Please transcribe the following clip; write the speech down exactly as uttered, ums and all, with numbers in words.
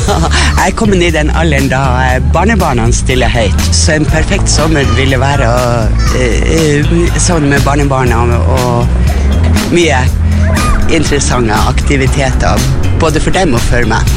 jeg er kommet i den alderen da barnebarna stiller høyt, så en perfekt sommer ville være uh, sånn med barnebarna og mye interessante aktiviteter, både for dem og for meg.